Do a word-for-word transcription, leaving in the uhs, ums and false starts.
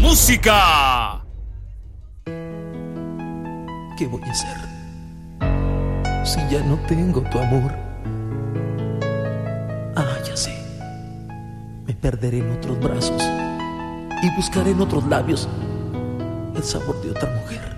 música. ¿Qué voy a hacer si ya no tengo tu amor? Ah, ya sé. Me perderé en otros brazos y buscaré en otros labios el sabor de otra mujer.